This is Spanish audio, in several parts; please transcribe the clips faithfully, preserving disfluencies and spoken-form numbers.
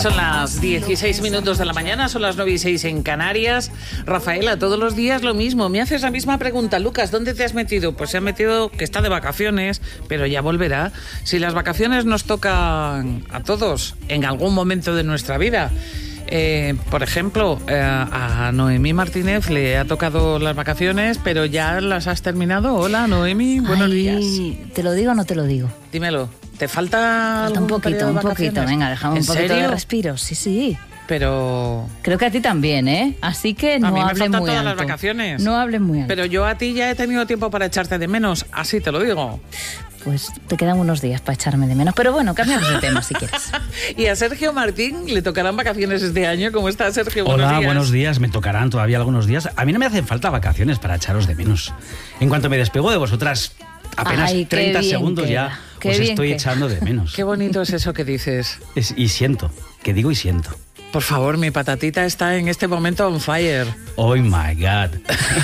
Son las dieciséis minutos de la mañana, son las nueve y seis en Canarias. Rafaela, todos los días lo mismo. Me haces la misma pregunta. Lucas, ¿dónde te has metido? Pues se ha metido que está de vacaciones, pero ya volverá. Si las vacaciones nos tocan a todos en algún momento de nuestra vida. Eh, por ejemplo, eh, a Noemí Martínez le ha tocado las vacaciones, pero ya las has terminado. Hola, Noemí, buenos Ay, días. ¿Te lo digo o no te lo digo? Dímelo. ¿Te falta, falta un poquito, un poquito? Venga, déjame un poquito serio? de respiro. Sí, sí. Pero... Creo que a ti también, ¿eh? Así que no a mí me hables faltan muy todas alto. las vacaciones. No hables muy alto. Pero yo a ti ya he tenido tiempo para echarte de menos, así te lo digo. Pues te quedan unos días para echarme de menos. Pero bueno, cambiamos de tema si quieres. Y a Sergio Martín le tocarán vacaciones este año. ¿Cómo está, Sergio? Hola, buenos días. buenos días. Me tocarán todavía algunos días. A mí no me hacen falta vacaciones para echaros de menos. En cuanto me despego de vosotras, apenas Ay, qué treinta bien segundos queda. ya Qué os bien estoy queda. echando de menos. Qué bonito es eso que dices. Es- y siento, que digo y siento. Por favor, mi patatita está en este momento on fire. Oh my God.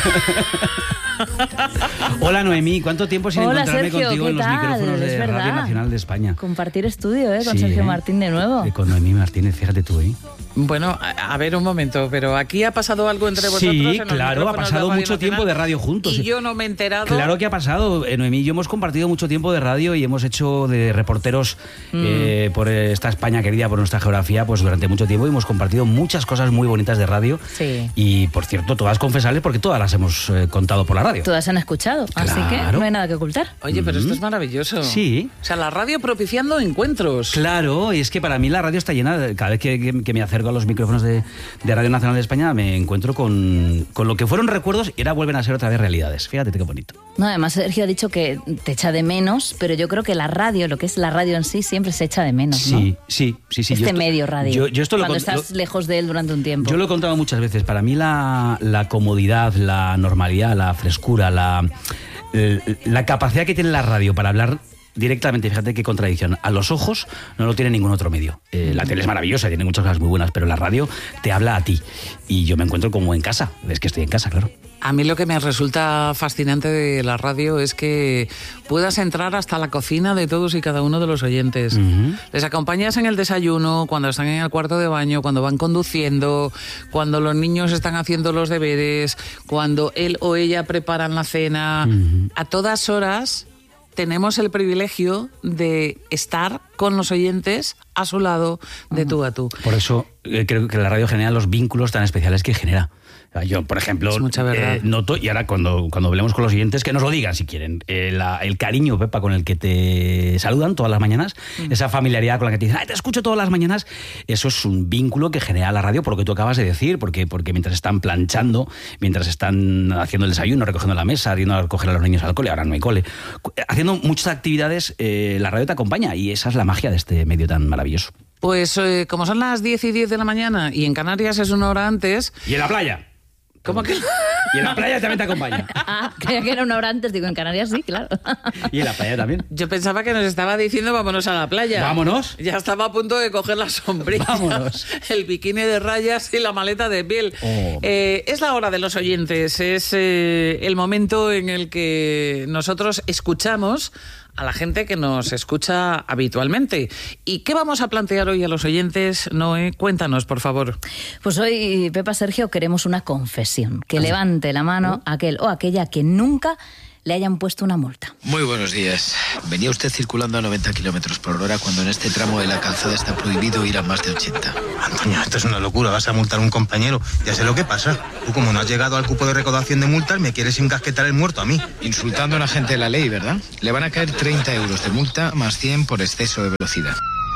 Hola Noemí, ¿cuánto tiempo sin Hola, encontrarme Sergio, contigo ¿qué en los tal? micrófonos Es de Radio verdad. Nacional de España? Compartir estudio, ¿eh? Con Sí, Sergio ¿eh? Martín de nuevo. Eh, Con Noemí Martínez, fíjate tú, ¿eh? Bueno, a, a ver un momento, pero aquí ha pasado algo entre vosotros. Sí, en los claro, ha micrófonos de pasado Radio mucho Nacional, tiempo de radio juntos. Y yo no me he enterado. Claro que ha pasado, eh, Noemí y yo hemos compartido mucho tiempo de radio y hemos hecho de reporteros Mm. eh, por esta España querida, por nuestra geografía, pues durante mucho tiempo y hemos compartido muchas cosas muy bonitas de radio. Sí. Y por cierto, todas confesables porque todas las hemos eh, contado por la radio. Todas han escuchado, así que Claro. no hay nada que ocultar. Oye, pero esto es maravilloso. Sí. O sea, la radio propiciando encuentros. Claro, y es que para mí la radio está llena, de- cada vez que, que- que me acerco a los micrófonos de, de Radio Nacional de España me encuentro con, con lo que fueron recuerdos y ahora vuelven a ser otra vez realidades. Fíjate qué bonito. No, además Sergio ha dicho que te echa de menos, pero yo creo que la radio, lo que es la radio en sí, siempre se echa de menos, ¿no? Sí, sí, sí, sí. Este Yo esto- medio radio, Yo, yo esto lo cuando con- estás lo- lejos de él durante un tiempo. Yo lo he contado muchas veces. Para mí la, la comodidad, la normalidad, la frescura, la, eh, la capacidad que tiene la radio para hablar directamente, fíjate qué contradicción, a los ojos no lo tiene ningún otro medio. Eh, la tele es maravillosa, tiene muchas cosas muy buenas, pero la radio te habla a ti. Y yo me encuentro como en casa. Es que estoy en casa, claro. A mí lo que me resulta fascinante de la radio es que puedas entrar hasta la cocina de todos y cada uno de los oyentes. Ujú. Les acompañas en el desayuno, cuando están en el cuarto de baño, cuando van conduciendo, cuando los niños están haciendo los deberes, cuando él o ella preparan la cena. Ujú. A todas horas tenemos el privilegio de estar con los oyentes a su lado, de tú a tú. Por eso eh, creo que la radio genera los vínculos tan especiales que genera. O sea, yo, por ejemplo, Es mucha verdad. eh, noto, y ahora cuando, cuando hablemos con los oyentes, que nos lo digan si quieren, eh, la- el cariño, Pepa, con el que te saludan todas las mañanas, Mm. esa familiaridad con la que te dicen, "Ay, te escucho todas las mañanas", eso es un vínculo que genera la radio por lo que tú acabas de decir, porque, porque mientras están planchando, mientras están haciendo el desayuno, recogiendo la mesa, yendo a recoger a los niños al cole, ahora no hay cole, cu- haciendo muchas actividades, eh, la radio te acompaña y esa es la magia de este medio tan maravilloso. Pues eh, como son las diez y diez de la mañana y en Canarias es una hora antes, Y en la playa. ¿cómo que...? Y en la playa también te acompaña. Ah, creía que era una hora antes, digo, en Canarias sí, claro. Y en la playa también. Yo pensaba que nos estaba diciendo vámonos a la playa. Vámonos. Ya estaba a punto de coger la sombrilla, Vámonos. el bikini de rayas y la maleta de piel. Oh. Eh, es la hora de los oyentes, es eh, el momento en el que nosotros escuchamos a la gente que nos escucha habitualmente. ¿Y qué vamos a plantear hoy a los oyentes, Noé? Cuéntanos, por favor. Pues hoy, Pepa, Sergio, queremos una confesión. Que levante la mano aquel o aquella que nunca le hayan puesto una multa. Muy buenos días. Venía usted circulando a noventa kilómetros por hora cuando en este tramo de la calzada está prohibido ir a más de ochenta. Antonio, esto es una locura. Vas a multar a un compañero. Ya sé lo que pasa. Tú, como no has llegado al cupo de recaudación de multas, me quieres encasquetar el muerto a mí. Insultando a un agente de la ley, ¿verdad? Le van a caer treinta euros de multa más cien por exceso de velocidad.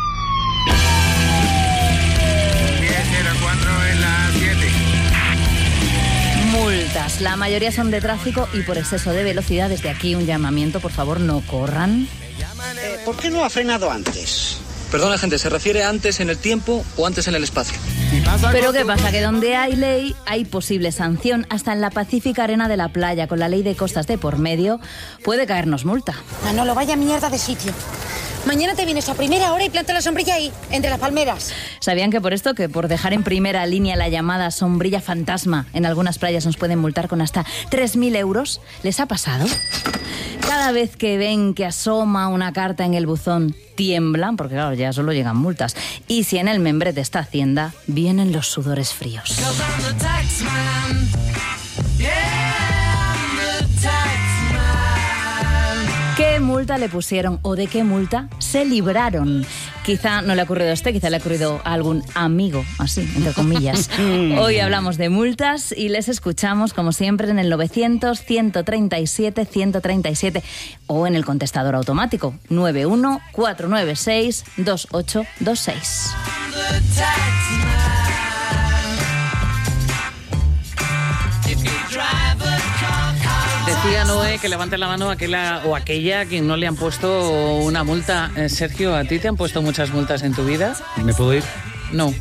Multas. La mayoría son de tráfico y por exceso de velocidad. Desde aquí un llamamiento, por favor, no corran. Eh, ¿Por qué no ha frenado antes? Perdona, gente, ¿se refiere a antes en el tiempo o antes en el espacio? Pero ¿qué pasa? Que donde hay ley hay posible sanción. Hasta en la pacífica arena de la playa, con la ley de costas de por medio, puede caernos multa. Manolo, vaya mierda de sitio. Mañana te vienes a primera hora y planta la sombrilla ahí, entre las palmeras. ¿Sabían que por esto, que por dejar en primera línea la llamada sombrilla fantasma, en algunas playas nos pueden multar con hasta tres mil euros? ¿Les ha pasado? Cada vez que ven que asoma una carta en el buzón, tiemblan, porque claro, ya solo llegan multas. Y si en el membrete está Hacienda, vienen los sudores fríos. ¿Qué multa le pusieron o de qué multa se libraron? Quizá no le ha ocurrido a usted, quizá le ha ocurrido a algún amigo, así, entre comillas. Hoy hablamos de multas y les escuchamos, como siempre, en el novecientos, ciento treinta y siete, ciento treinta y siete o en el contestador automático nueve uno cuatro nueve seis dos ocho dos seis. Decía Noé que levante la mano aquella o aquella a quien no le han puesto una multa. Eh, Sergio, ¿a ti te han puesto muchas multas en tu vida? ¿Me puedo ir? No,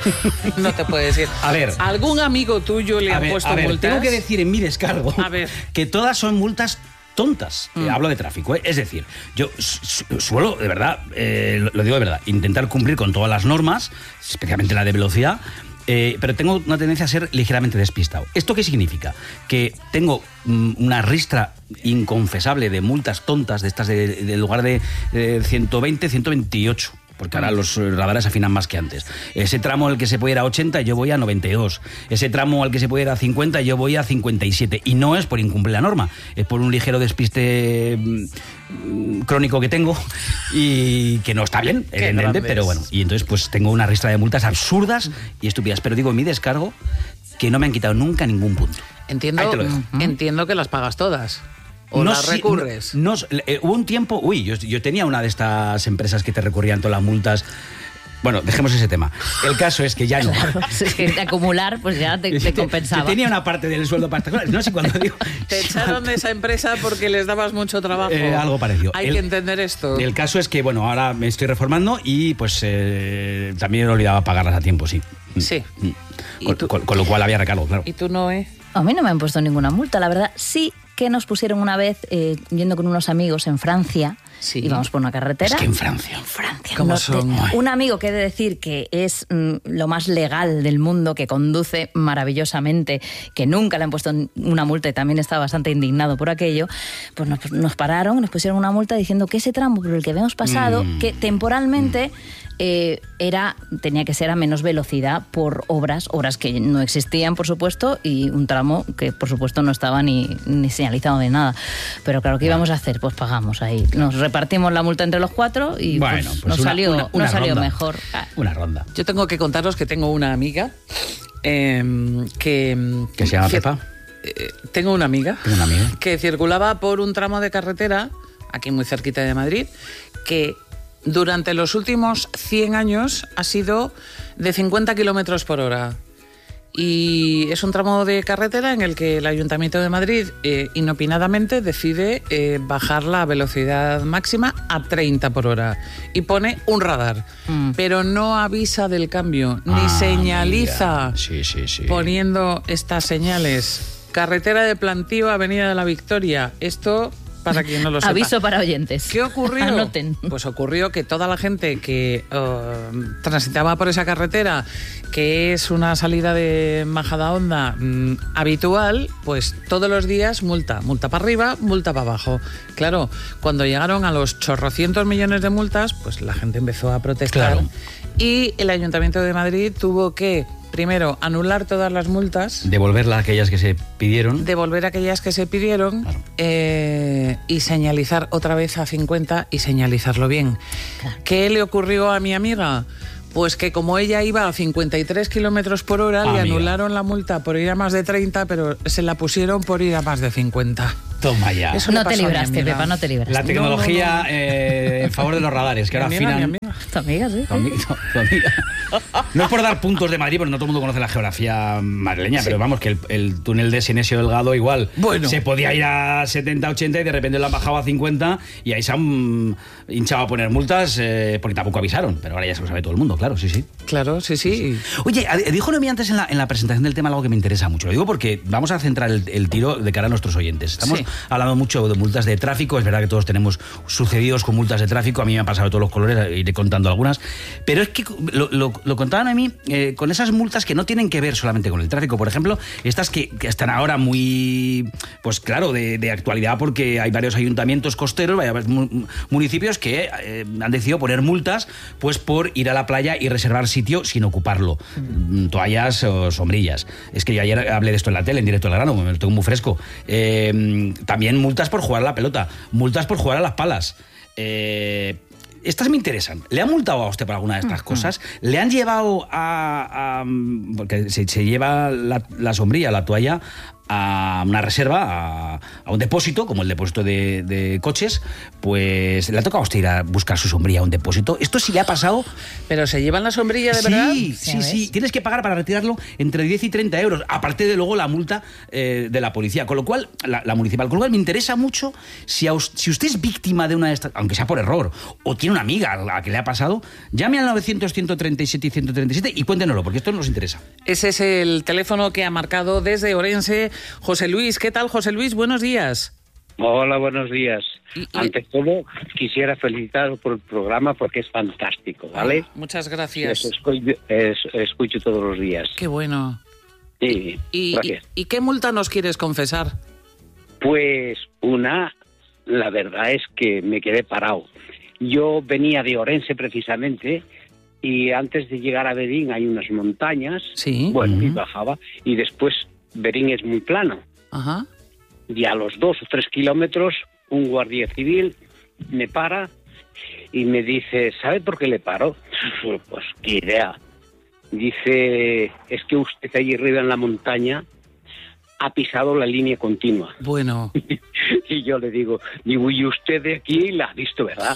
no te puedes ir. A ver. ¿Algún amigo tuyo le a han ver, puesto a ver, multas? Tengo que decir en mi descargo A ver. que todas son multas tontas. Mm. Eh, hablo de tráfico, ¿eh? Es decir, yo su- suelo, de verdad, eh, lo- lo digo de verdad, intentar cumplir con todas las normas, especialmente la de velocidad, eh, pero tengo una tendencia a ser ligeramente despistado. ¿Esto qué significa? Que tengo mm, una ristra inconfesable de multas tontas, de estas de, de lugar de eh, ciento veinte, ciento veintiocho. Porque ahora los radares afinan más que antes. Ese tramo al que se puede ir a ochenta, yo voy a noventa y dos. Ese tramo al que se puede ir a cincuenta, yo voy a cincuenta y siete. Y no es por incumplir la norma, es por un ligero despiste mm, crónico que tengo y que no está bien, evidentemente, pero bueno. Y entonces pues tengo una ristra de multas absurdas y estúpidas. Pero digo, en mi descargo, que no me han quitado nunca ningún punto. Entiendo, Ahí te lo dejo. entiendo que las pagas todas. ¿O las si- recurres? No, no, eh, hubo un tiempo, uy, yo, yo tenía una de estas empresas que te recurrían todas las multas. Bueno, dejemos ese tema. El caso es que ya no. Claro, es que de acumular, pues ya te, te compensaba. Yo tenía una parte del sueldo para estas cosas. No sé cuándo digo. Te echaron de esa empresa porque les dabas mucho trabajo. Eh, algo parecido. Hay El- que entender esto. El caso es que, bueno, ahora me estoy reformando y pues eh, también he olvidado pagarlas a tiempo, sí. Sí. Mm. Con, con- con lo cual había recargo, claro. ¿Y tú, Noé? A mí no me han puesto ninguna multa, la verdad. Sí que nos pusieron una vez, eh, yendo con unos amigos en Francia, Sí. íbamos por una carretera. Es que en Francia. En Francia. ¿Cómo no son? te- un amigo que he de decir que es mm, lo más legal del mundo, que conduce maravillosamente, que nunca le han puesto una multa y también está bastante indignado por aquello, pues nos, nos pararon, nos pusieron una multa diciendo que ese tramo por el que habíamos pasado, Mm. que temporalmente eh, era, tenía que ser a menos velocidad por obras, obras que no existían, por supuesto, y un tramo que, por supuesto, no estaba ni, ni señalizado de nada. Pero claro, ¿qué íbamos a hacer? Pues pagamos ahí. Nos repartimos la multa entre los cuatro y Bueno, pues, pues nos una- salió, una- una nos salió ronda. mejor. Ah, Una ronda. Yo tengo que contaros que tengo una amiga eh, que... ¿Que se llama que- Pepa? eh, tengo una amiga Tengo una amiga. que circulaba por un tramo de carretera, aquí muy cerquita de Madrid, que durante los últimos cien años ha sido de cincuenta kilómetros por hora. Y es un tramo de carretera en el que el Ayuntamiento de Madrid eh, inopinadamente decide eh, bajar la velocidad máxima a treinta por hora y pone un radar, Mm. pero no avisa del cambio, ni Ah, señaliza mira. Sí, sí, sí. poniendo estas señales. Carretera de Plantío, Avenida de la Victoria. Esto, para quien no lo sepa. aviso para oyentes. ¿Qué ocurrió? Anoten. Pues ocurrió que toda la gente que uh, transitaba por esa carretera, que es una salida de Majadahonda mm, habitual, pues todos los días multa, multa para arriba, multa para abajo. Claro, cuando llegaron a los chorrocientos millones de multas, pues la gente empezó a protestar. Claro. Y el Ayuntamiento de Madrid tuvo que, primero, anular todas las multas, Devolverla a aquellas que se pidieron. devolver aquellas que se pidieron Claro. eh, y señalizar otra vez a cincuenta y señalizarlo bien. ¿Qué le ocurrió a mi amiga? Pues que como ella iba a cincuenta y tres kilómetros por hora, le Amiga. anularon la multa por ir a más de treinta, pero se la pusieron por ir a más de cincuenta. Toma ya. Eso le No te pasó a mi libraste, amiga. Pepa, no te libraste. La tecnología No, no, no. eh, en favor de los radares, que ahora Mi amiga, afinan. mi amiga. Tu amiga, sí. Tu amiga, tu amiga. No es por dar puntos de Madrid, porque no todo el mundo conoce la geografía madrileña, sí. Pero vamos, que el, el túnel de Sinesio Delgado igual bueno. se podía ir a setenta, ochenta y de repente lo han bajado a cincuenta y ahí se han hinchado a poner multas eh, porque tampoco avisaron, pero ahora ya se lo sabe todo el mundo, claro, sí, sí. Claro, sí, sí. sí, sí. Oye, dijo Noemí antes en la, en la presentación del tema algo que me interesa mucho. Lo digo porque vamos a centrar el, el tiro de cara a nuestros oyentes. Estamos sí. hablando mucho de multas de tráfico, es verdad que todos tenemos sucedidos con multas de tráfico, a mí me han pasado de todos los colores, iré contando algunas, pero es que lo, lo, lo contaban a mí eh, con esas multas que no tienen que ver solamente con el tráfico, por ejemplo, estas que, que están ahora muy, pues claro, de, de actualidad porque hay varios ayuntamientos costeros, varios municipios que eh, han decidido poner multas pues por ir a la playa y reservar sitio sin ocuparlo, mm. toallas o sombrillas. Es que yo ayer hablé de esto en la tele, en directo al grano, me lo tengo muy fresco. Eh, también multas por jugar a la pelota, multas por jugar a las palas. Eh, estas me interesan. ¿Le han multado a usted por alguna de estas uh-huh. cosas? ¿Le han llevado a... a porque se, se lleva la, la sombrilla, la toalla, a una reserva, a, a un depósito, como el depósito de, de coches, pues le ha tocado a usted ir a buscar su sombrilla a un depósito. ¿Esto sí le ha pasado? ¿Pero se llevan la sombrilla de sí, verdad? Sí, sí, sí. Tienes que pagar para retirarlo entre diez y treinta euros, aparte de luego la multa eh, de la policía. Con lo cual, la, la municipal, con lo cual me interesa mucho si, a, si usted es víctima de una de estas, aunque sea por error, o tiene una amiga a la que le ha pasado, llame al novecientos, ciento treinta y siete y ciento treinta y siete y cuéntenoslo, porque esto nos interesa. Ese es el teléfono que ha marcado desde Orense José Luis. ¿Qué tal, José Luis? Buenos días. Hola, buenos días. Y, y... Ante todo, quisiera felicitaros por el programa porque es fantástico, ¿vale? Ah, muchas gracias. Os escucho, es, escucho todos los días. Qué bueno. Sí, y, gracias. Y, ¿Y qué multa nos quieres confesar? Pues una, la verdad es que me quedé parado. Yo venía de Orense precisamente y antes de llegar a Berín hay unas montañas. Sí. Bueno, uh-huh. y bajaba y después Berín es muy plano. Ajá. Y a los dos o tres kilómetros un guardia civil me para y me dice, ¿sabe por qué le paro? Pues qué idea. Dice, es que usted allí arriba en la montaña ha pisado la línea continua. Bueno. Y yo le digo, digo, y usted de aquí la ha visto, ¿verdad?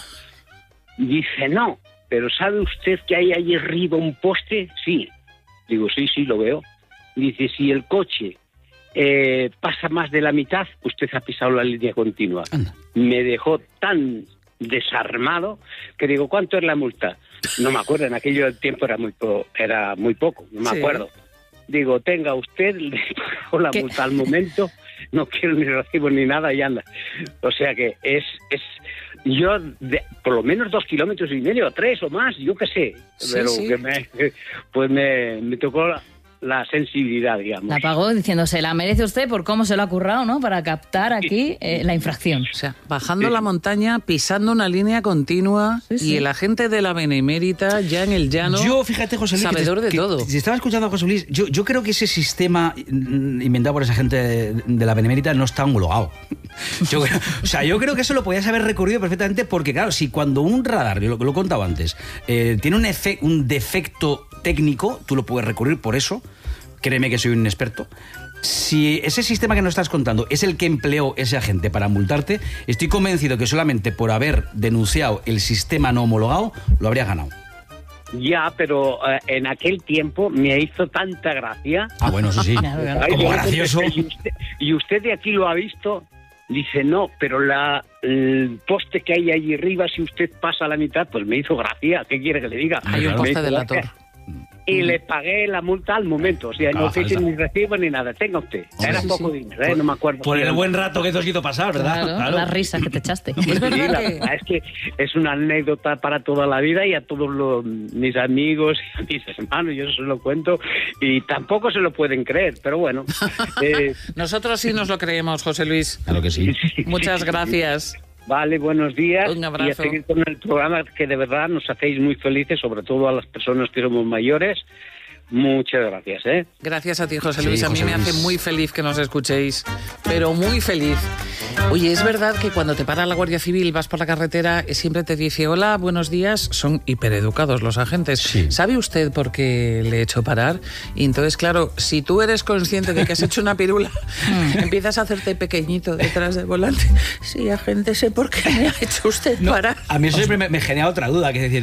Dice, no, pero ¿sabe usted que hay allí arriba un poste? Sí. Digo, sí, sí, lo veo. Dice, si el coche eh, pasa más de la mitad, usted ha pisado la línea continua. Anda. Me dejó tan desarmado que digo, ¿cuánto es la multa? No me acuerdo, en aquello tiempo era muy, po- era muy poco, no me sí. acuerdo. Digo, tenga usted, le pago la ¿Qué? multa al momento, no quiero ni recibo ni nada y anda. O sea que es... es yo, de, por lo menos dos kilómetros y medio, tres o más, yo qué sé. Sí, pero sí. que me, pues me, me tocó la, la sensibilidad, digamos. La pagó diciendo, se la merece usted por cómo se lo ha currado, ¿no? Para captar aquí eh, la infracción. O sea, bajando sí. la montaña, pisando una línea continua sí, sí. y el agente de la Benemérita ya en el llano. Yo, fíjate, José Luis, sabedor que te, de que, todo. Si estaba escuchando a José Luis, yo, yo creo que ese sistema inventado por esa gente de, de la Benemérita no está homologado. Yo, o sea, yo creo que eso lo podías haber recurrido perfectamente porque, claro, si cuando un radar, yo lo, lo he contado antes, eh, tiene un, efe, un defecto técnico, tú lo puedes recurrir por eso. Créeme que soy un experto. Si ese sistema que nos estás contando es el que empleó ese agente para multarte, estoy convencido que solamente por haber denunciado el sistema no homologado, lo habría ganado. Ya, pero uh, en aquel tiempo me hizo tanta gracia. Ah, bueno, eso sí. Ay, como gracioso. Y usted, y usted de aquí lo ha visto. Dice, no, pero la, el poste que hay allí arriba, si usted pasa a la mitad, pues me hizo gracia. ¿Qué quiere que le diga? Hay un poste delator. Y mm. le pagué la multa al momento. O sea, ah, no hice ni recibo ni nada. Tenga usted. Hombre, Era sí, poco sí. dinero, ¿eh? No me acuerdo. Por el buen rato que te has ido pasar, ¿verdad? Claro, claro. Las risas que te echaste. Sí, la verdad es que es una anécdota para toda la vida y a todos los, mis amigos y a mis hermanos, yo se lo cuento y tampoco se lo pueden creer, pero bueno. Eh, Nosotros sí nos lo creemos, José Luis. Claro que sí. Muchas gracias. Vale, buenos días. Un abrazo. Y a seguir con el programa que de verdad nos hacéis muy felices, sobre todo a las personas que somos mayores. Muchas gracias, ¿eh? Gracias a ti, José Luis. Sí, a mí José me Luis. hace muy feliz que nos escuchéis, pero muy feliz. Oye, es verdad que cuando te para la Guardia Civil, vas por la carretera, siempre te dice, hola, buenos días. Son hipereducados los agentes. Sí. ¿Sabe usted por qué le he hecho parar? Y entonces, claro, si tú eres consciente de que has hecho una pirula, empiezas a hacerte pequeñito detrás del volante. Sí, agente, sé por qué me ha hecho usted No, parar. a mí eso siempre me, me genera otra duda, que es decir,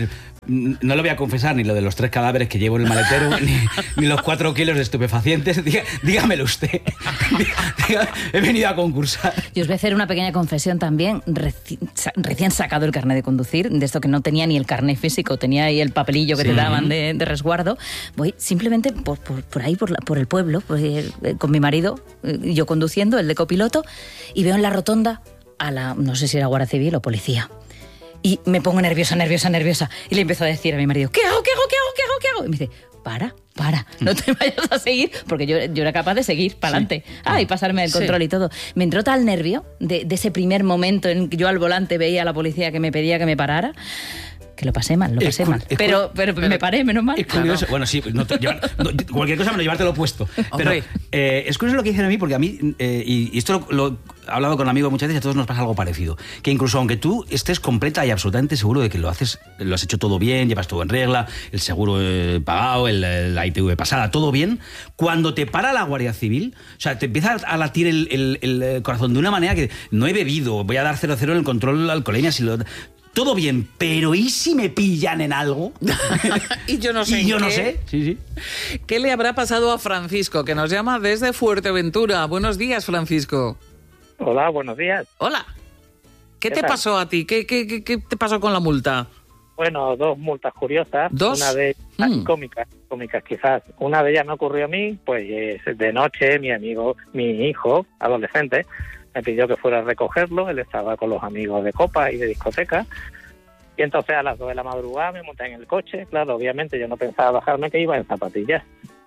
no lo voy a confesar ni lo de los tres cadáveres que llevo en el maletero, ni, ni los cuatro kilos de estupefacientes. Diga, dígamelo usted. Diga, he venido a concursar. Yo os voy a hacer una pequeña confesión también. Reci recién sacado el carnet de conducir, de esto que no tenía ni el carnet físico, tenía ahí el papelillo que sí. te daban de, de resguardo. Voy simplemente por, por, por ahí, por, la, por el pueblo, pues, eh, con mi marido, eh, yo conduciendo, el de copiloto, y veo en la rotonda a la, no sé si era Guardia Civil o policía. Y me pongo nerviosa, nerviosa, nerviosa. Y le empiezo a decir a mi marido, ¿qué hago, qué hago, qué hago, qué hago, qué hago? Y me dice, para, para, no te vayas a seguir. Porque yo, yo era capaz de seguir para adelante. Sí. Ah, y pasarme el control sí. y todo. Me entró tal nervio de, de ese primer momento en que yo al volante veía a la policía que me pedía que me parara, que lo pasé mal, lo pasé mal. Pero, pero, pero me paré, menos mal. Es curioso. Bueno, sí, no te, llevar, no, cualquier cosa menos llevártelo puesto. Pero eh, es curioso lo que dicen a mí, porque a mí, eh, y, y esto lo, lo he hablado con amigos muchas veces, a todos nos pasa algo parecido. Que incluso aunque tú estés completa y absolutamente seguro de que lo haces, lo has hecho todo bien, llevas todo en regla, el seguro eh, pagado, el, la I T V pasada, todo bien, cuando te para la Guardia Civil, o sea, te empieza a latir el, el, el corazón de una manera que no he bebido, voy a dar cero cero en el control de alcoholemia, si lo... Todo bien, pero ¿y si me pillan en algo? y yo no sé. Y yo qué? no sé. Sí, sí. ¿Qué le habrá pasado a Francisco, que nos llama desde Fuerteventura? Buenos días, Francisco. Hola, buenos días. Hola. ¿Qué, ¿Qué te tal? pasó a ti? ¿Qué, qué, qué, ¿Qué te pasó con la multa? Bueno, dos multas curiosas. ¿Dos? Una de ellas mm. cómicas, cómicas quizás. Una de ellas me ocurrió a mí, pues de noche mi amigo, mi hijo, adolescente, me pidió que fuera a recogerlo. Él estaba con los amigos de copa y de discoteca. Y entonces a las dos de la madrugada me monté en el coche. Claro, obviamente yo no pensaba bajarme, que iba en zapatillas.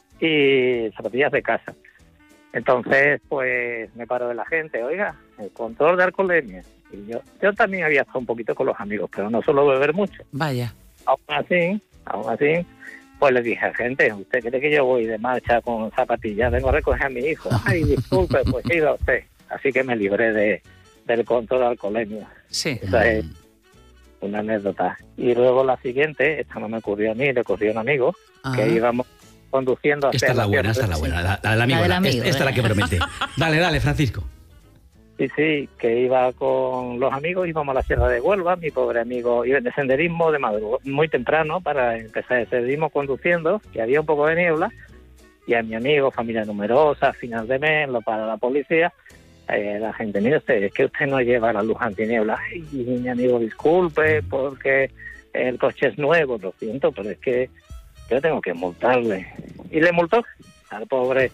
Y zapatillas de casa. Entonces, pues me paró de la gente. Oiga, el control de alcoholemia. Y yo, yo también había estado un poquito con los amigos, pero no suelo beber mucho. Vaya. Aún así, aún así, pues le dije, gente, ¿usted cree que yo voy de marcha con zapatillas? Vengo a recoger a mi hijo. Ay, disculpe, pues iba usted. Así que me libré de, del control de alcoholemia. Sí. Esa es una anécdota. Y luego la siguiente, esta no me ocurrió a mí, le ocurrió a un amigo, Ajá. que íbamos conduciendo hacia Esta es la buena, esta es la buena, la, la del amigo. La del la, amigo, esta, esta es la que promete. Dale, dale, Francisco. Sí, sí, que iba con los amigos, íbamos a la Sierra de Huelva, mi pobre amigo iba de senderismo de madrugada, muy temprano, para empezar el senderismo conduciendo, que había un poco de niebla, y a mi amigo, familia numerosa, final de mes, lo para la policía, eh, la gente, mire usted, es que usted no lleva la luz antiniebla. Ay, mi amigo, disculpe, porque el coche es nuevo, lo siento, pero es que yo tengo que multarle. Y le multó al pobre.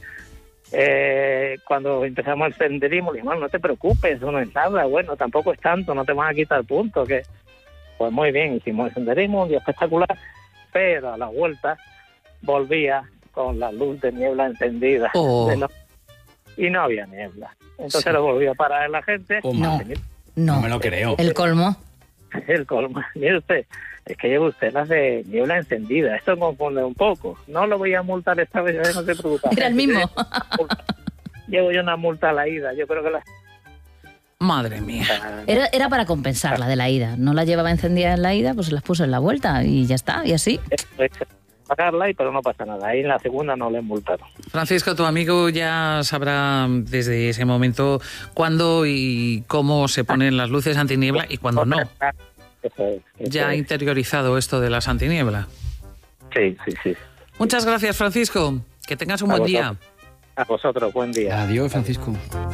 Eh, cuando empezamos el senderismo, le dije, no te preocupes, eso no es nada, bueno, tampoco es tanto, no te van a quitar puntos, que pues muy bien, hicimos el senderismo, un día espectacular, pero a la vuelta volvía con la luz de niebla encendida. Oh. De no, y no había niebla. Entonces Sí. lo volvió a parar la gente. Oh, No, no. no. No me lo creo. El colmo. El colmo. Mire usted, es que lleva usted las de niebla encendida. Esto confunde un poco. No lo voy a multar esta vez, no se preocupe. Era el mismo. Llevo yo una multa a la ida. Yo creo que la... Madre mía. Era, era para compensar la de la ida. No la llevaba encendida en la ida, pues se las puso en la vuelta y ya está, y así. pagarla, y pero no pasa nada. Ahí en la segunda no le multaron. Francisco, tu amigo ya sabrá desde ese momento cuándo y cómo se ponen las luces antiniebla y cuándo no. Eso es, eso Ya ha es. interiorizado esto de las antiniebla. Sí, sí, sí. Muchas gracias, Francisco. Que tengas un A buen vosotros. día. A vosotros, buen día. Adiós, Francisco.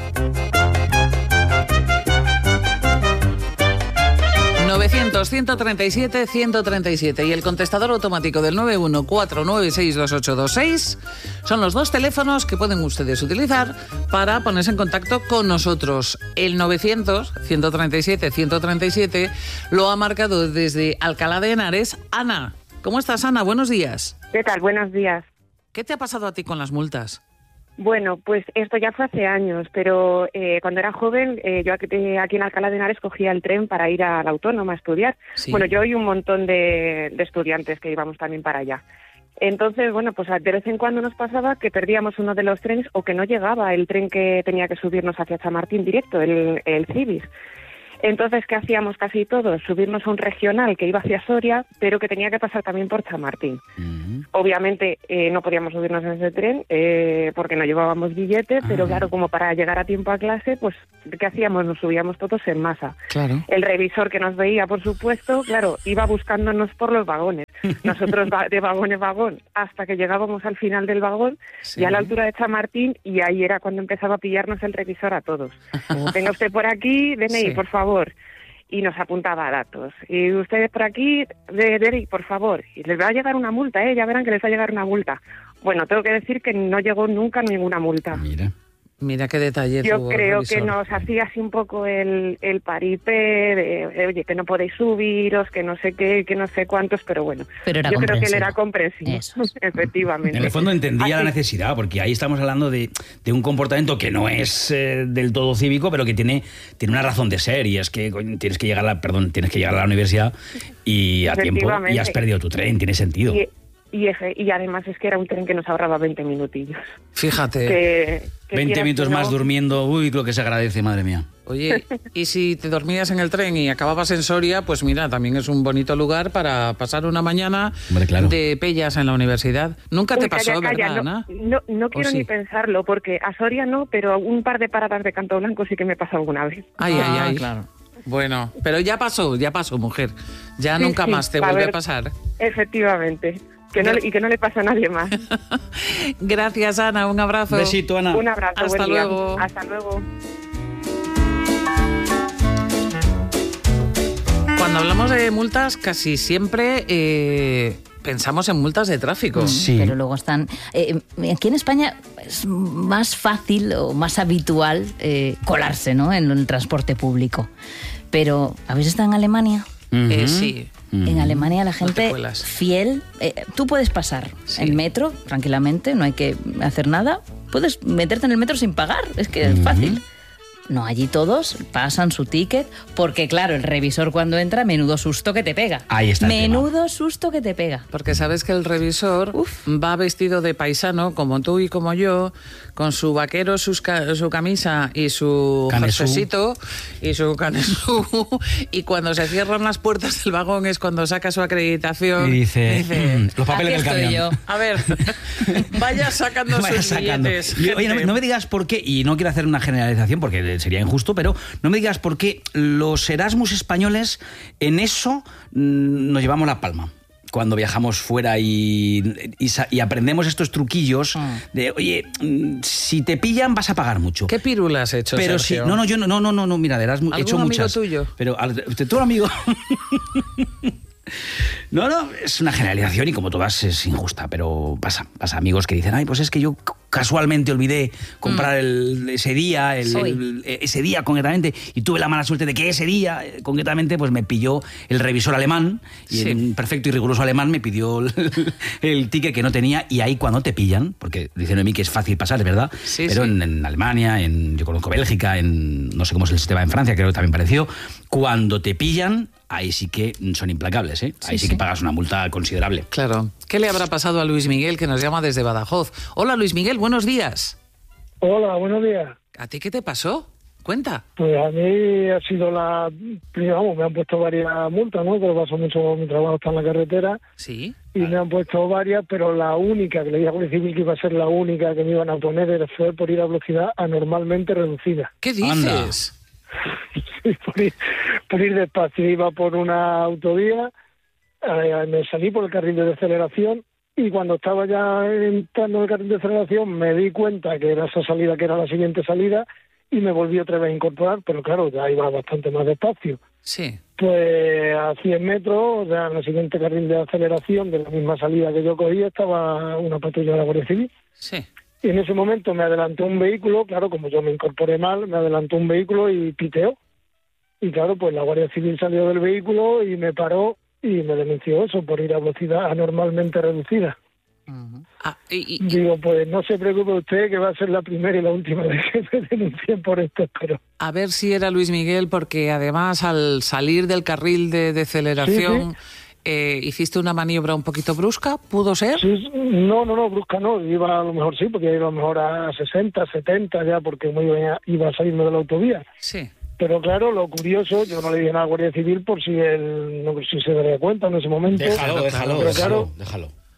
novecientos, ciento treinta y siete, ciento treinta y siete y el contestador automático del nueve uno cuatro nueve seis dos ocho dos seis son los dos teléfonos que pueden ustedes utilizar para ponerse en contacto con nosotros. El novecientos, ciento treinta y siete, ciento treinta y siete lo ha marcado desde Alcalá de Henares Ana. ¿Cómo estás, Ana? Buenos días. ¿Qué tal? Buenos días. ¿Qué te ha pasado a ti con las multas? Bueno, pues esto ya fue hace años, pero eh, cuando era joven, eh, yo aquí, eh, aquí en Alcalá de Henares cogía el tren para ir a la Autónoma a estudiar. Sí. Bueno, yo y un montón de, de estudiantes que íbamos también para allá. Entonces, bueno, pues de vez en cuando nos pasaba que perdíamos uno de los trenes o que no llegaba el tren que tenía que subirnos hacia Chamartín directo, el, el Cibis. Entonces, ¿qué hacíamos casi todos? Subirnos a un regional que iba hacia Soria, pero que tenía que pasar también por Chamartín. Uh-huh. Obviamente eh, no podíamos subirnos en ese tren eh, porque no llevábamos billete, uh-huh. pero claro, como para llegar a tiempo a clase, pues ¿qué hacíamos? Nos subíamos todos en masa. Claro. El revisor que nos veía, por supuesto, claro, iba buscándonos por los vagones. nosotros de vagón en vagón, hasta que llegábamos al final del vagón, sí. y a la altura de Chamartín, y ahí era cuando empezaba a pillarnos el revisor a todos. Venga usted por aquí, D N I, sí. por favor. Y nos apuntaba datos. Y ustedes por aquí, D N I, por favor. Y les va a llegar una multa, ¿eh? Ya verán que les va a llegar una multa. Bueno, tengo que decir que no llegó nunca ninguna multa. Mira. Mira qué detalle. Yo creo revisor. que nos hacía así un poco el, el paripé de, de, oye, que no podéis subiros, que no sé qué, que no sé cuántos, pero bueno. Pero era yo creo que él era comprensivo, efectivamente. En el fondo entendía así. la necesidad, porque ahí estamos hablando de, de un comportamiento que no es eh, del todo cívico, pero que tiene, tiene una razón de ser, y es que coño, tienes que llegar a la, perdón, tienes que llegar a la universidad y a tiempo y has perdido tu tren, tiene sentido. Y, Y, eje, y además es que era un tren que nos ahorraba veinte minutillos. Fíjate. Que, que veinte minutos no... más durmiendo, uy, lo que se agradece, madre mía. Oye, y si te dormías en el tren y acababas en Soria, pues mira, también es un bonito lugar para pasar una mañana Hombre, claro. de pellas en la universidad. Nunca Uy, te pasó, calla, calla. ¿verdad, no, Ana? No, no quiero sí? ni pensarlo, porque a Soria no, pero un par de paradas de Canto Blanco sí que me pasó alguna vez. Ay, ah, ay, ay. Claro. Bueno, pero ya pasó, ya pasó, mujer. Ya sí, nunca sí, más te a vuelve ver, a pasar. Efectivamente. Que no, y que no le pasa a nadie más. Gracias, Ana. Un abrazo. Besito, Ana. Un abrazo. Hasta buen día. luego. Hasta luego. Cuando hablamos de multas, casi siempre eh, pensamos en multas de tráfico. Sí. Pero luego están... Eh, aquí en España es más fácil o más habitual eh, colarse, ¿no?, en el transporte público. Pero, ¿habéis estado en Alemania? Uh-huh. eh, sí. En Alemania la gente no fiel, eh, tú puedes pasar sí. en metro tranquilamente, no hay que hacer nada, puedes meterte en el metro sin pagar, es que es fácil. No, allí todos pasan su ticket, porque claro, el revisor cuando entra, menudo susto que te pega. Ahí está el Menudo tema. susto que te pega. Porque sabes que el revisor Uf. va vestido de paisano, como tú y como yo, con su vaquero, sus ca- su camisa y su jerseycito y su canesú. Y cuando se cierran las puertas del vagón es cuando saca su acreditación. Y dice, dice mm, los papeles del camión. Yo. A ver, vaya sacando vaya sus sacando. billetes. Y, oye, no, no me digas por qué, y no quiero hacer una generalización porque sería injusto, pero no me digas por qué los Erasmus españoles en eso mmm, nos llevamos la palma. Cuando viajamos fuera y, y, y aprendemos estos truquillos de, oye, si te pillan vas a pagar mucho. ¿Qué pirula has hecho, Pero Sergio? sí, no, no, yo no, no, no, no, mira, de Erasmus he hecho muchas. ¿Algún amigo tuyo? Pero, ¿tú amigo? No, no, es una generalización y como todas es injusta, pero pasa, pasa amigos que dicen, ay, pues es que yo casualmente olvidé comprar mm. el, ese día, el, el, ese día concretamente, y tuve la mala suerte de que ese día concretamente pues me pilló el revisor alemán, y sí. en un perfecto y riguroso alemán me pidió el, el ticket que no tenía, y ahí cuando te pillan, porque dicen de mí que es fácil pasar, es verdad, sí, pero sí. En, en Alemania, en, yo conozco Bélgica, en no sé cómo es el sistema en Francia, creo que también pareció, cuando te pillan, ahí sí que son implacables, ¿eh? Ahí sí, sí que pagas una multa considerable. Claro. ¿Qué le habrá pasado a Luis Miguel, que nos llama desde Badajoz? Hola, Luis Miguel, buenos días. Hola, buenos días. ¿A ti qué te pasó? Cuenta. Pues a mí ha sido la... Vamos, me han puesto varias multas, ¿no? Pero paso mucho, mi trabajo está en la carretera. Sí. Y me han puesto varias, pero la única, que le dije a la Guardia Civil que iba a ser la única que me iban a poner, era fue por ir a velocidad anormalmente reducida. ¿Qué dices? Sí, por ir, por ir despacio. Iba por una autovía, eh, me salí por el carril de aceleración y cuando estaba ya entrando en el carril de aceleración me di cuenta que era esa salida, que era la siguiente salida, y me volví otra vez a incorporar, pero claro, ya iba bastante más despacio. Sí. Pues a cien metros, o sea, en el siguiente carril de aceleración de la misma salida que yo cogí, estaba una patrulla de la Guardia Civil. Sí. Y en ese momento me adelantó un vehículo, claro, como yo me incorporé mal, me adelantó un vehículo y piteó. Y claro, pues la Guardia Civil salió del vehículo y me paró y me denunció eso por ir a velocidad anormalmente reducida. Uh-huh. Ah, y, y, Digo, pues no se preocupe usted que va a ser la primera y la última vez que me denuncien por esto, espero. A ver si era Luis Miguel, porque además al salir del carril de, de aceleración... Sí, sí. Eh, ¿Hiciste una maniobra un poquito brusca? ¿Pudo ser? Sí, no, no, no, brusca no. Iba a lo mejor sí, porque iba a lo mejor a sesenta, setenta ya, porque me iba, iba a salirme de la autovía. Sí. Pero claro, lo curioso, yo no le dije nada a la Guardia Civil por si él no, si se daría cuenta en ese momento. Déjalo, déjalo, pero déjalo, claro, déjalo.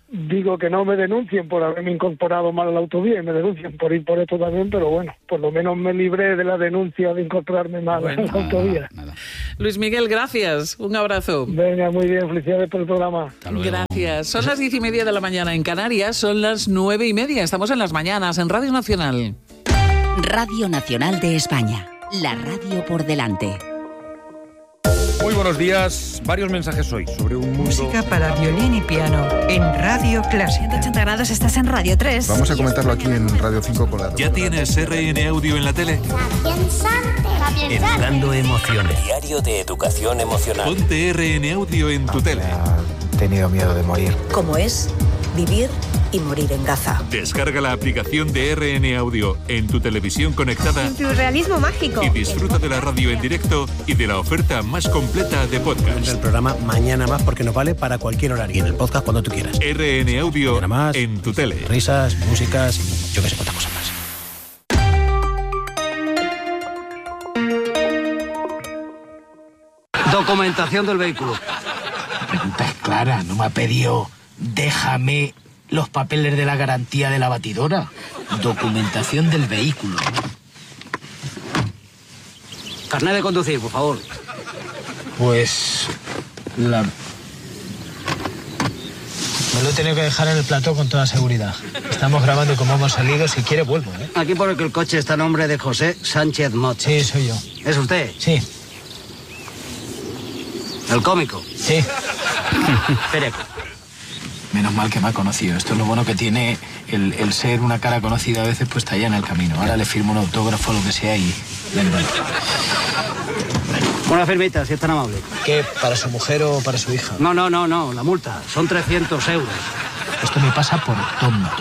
digo que no me denuncien por haberme incorporado mal a la autovía y me denuncien por ir por esto también, pero bueno, por lo menos me libré de la denuncia de incorporarme mal bueno, a la autovía. Nada, nada. Luis Miguel, gracias. Un abrazo. Venga, muy bien. Felicidades por el programa. Gracias. Son las diez y media de la mañana en Canarias, son las nueve y media. Estamos en las mañanas en Radio Nacional. Radio Nacional de España. La radio por delante. Muy buenos días. Varios mensajes hoy sobre un mundo... Música para violín y piano en Radio Clásica. ciento ochenta grados, estás en Radio tres. Vamos a comentarlo aquí en Radio cinco con la... ¿Ya tienes R N Audio en la tele? Educando emociones. Diario de educación emocional. Ponte R N Audio en tu tele. He tenido miedo de morir. ¿Cómo es vivir y morir en Gaza? Descarga la aplicación de R N Audio en tu televisión conectada. Tu realismo mágico. Y disfruta de la radio en directo y de la oferta más completa de podcast. El programa Mañana Más porque nos vale para cualquier horario. Y en el podcast cuando tú quieras. R N Audio más, en tu tele. Risas, músicas y yo que sé cuántas cosas más. Documentación del vehículo. La pregunta es clara, no me ha pedido déjame los papeles de la garantía de la batidora. Documentación del vehículo. Carnet de conducir, por favor. Pues la... me lo he tenido que dejar en el plató con toda seguridad. Estamos grabando y como hemos salido, si quiere vuelvo, ¿eh? Aquí pone que el coche está a nombre de José Sánchez Mot. Sí, soy yo. ¿Es usted? Sí. ¿El cómico? Sí. Pereco. Menos mal que me ha conocido. Esto es lo bueno que tiene el, el ser una cara conocida a veces puesta allá en el camino. Ahora le firmo un autógrafo, lo que sea, y le envuelvo. Una firmita, si es tan amable. ¿Qué? ¿Para su mujer o para su hija? No, no, no, no. La multa. Son trescientos euros. Esto me pasa por tonto.